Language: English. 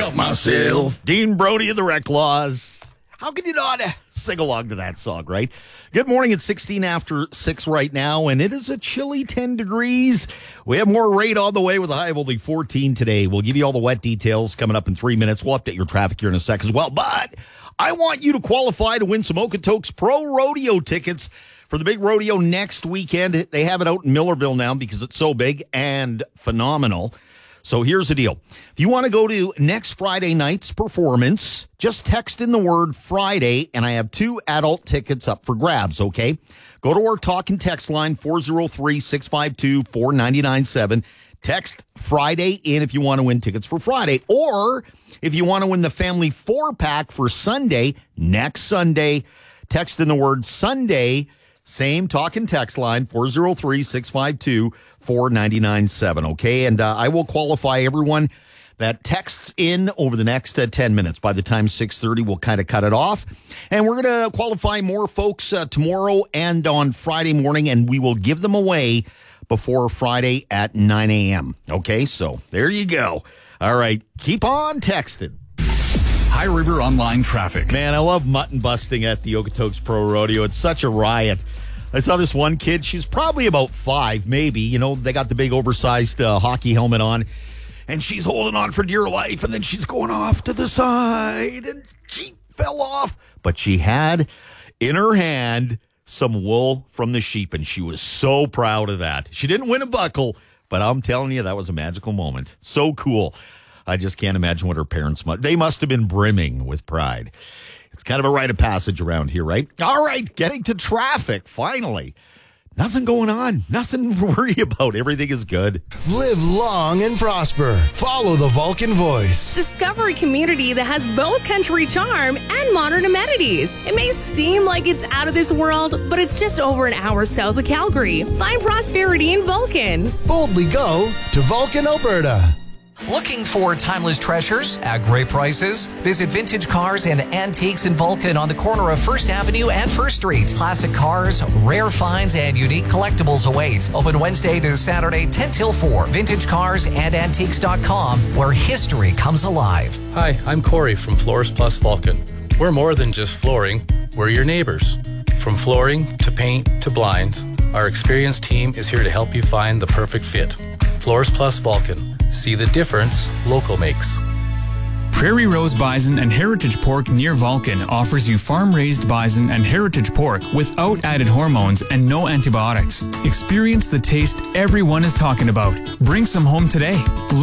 help myself. Dean Brody and the Reclaws. How can you not sing along to that song, right? Good morning. It's 16 after 6 right now, and it is a chilly 10 degrees. We have more rain on the way with a high of only 14 today. We'll give you all the wet details coming up in 3 minutes. We'll update your traffic here in a sec as well. But I want you to qualify to win some Okotoks Pro Rodeo tickets for the big rodeo next weekend. They have it out in Millerville now because it's so big and phenomenal. So here's the deal. If you want to go to next Friday night's performance, just text in the word Friday, and I have 2 adult tickets up for grabs, okay? Go to our talk and text line, 403-652-4997. Text Friday in if you want to win tickets for Friday. Or if you want to win the family 4-pack for Sunday, next Sunday, text in the word Sunday. Same talk and text line, 403-652-4997, okay? And I will qualify everyone that texts in over the next 10 minutes. By the time 6:30, we'll kind of cut it off. And we're going to qualify more folks tomorrow and on Friday morning, and we will give them away before Friday at 9 a.m., okay? So there you go. All right, keep on texting. High River Online Traffic. Man, I love mutton busting at the Okotoks Pro Rodeo. It's such a riot. I saw this one kid. She's probably about 5, maybe. You know, they got the big oversized hockey helmet on, and she's holding on for dear life, and then she's going off to the side, and she fell off. But she had in her hand some wool from the sheep, and she was so proud of that. She didn't win a buckle, but I'm telling you, that was a magical moment. So cool. I just can't imagine what her parents they must have been brimming with pride. It's kind of a rite of passage around here, right? All right, getting to traffic, finally. Nothing going on. Nothing to worry about. Everything is good. Live long and prosper. Follow the Vulcan Voice. Discover a community that has both country charm and modern amenities. It may seem like it's out of this world, but it's just over an hour south of Calgary. Find prosperity in Vulcan. Boldly go to Vulcan, Alberta. Looking for timeless treasures at great prices? Visit Vintage Cars and Antiques in Vulcan on the corner of 1st Avenue and 1st Street. Classic cars, rare finds, and unique collectibles await. Open Wednesday to Saturday, 10 till 4. VintageCarsAndAntiques.com, where history comes alive. Hi, I'm Corey from Floors Plus Vulcan. We're more than just flooring, we're your neighbors. From flooring to paint to blinds, our experienced team is here to help you find the perfect fit. Floors Plus Vulcan. See the difference local makes. Prairie Rose Bison and Heritage Pork near Vulcan offers you farm-raised bison and heritage pork without added hormones and no antibiotics. Experience the taste everyone is talking about. Bring some home today.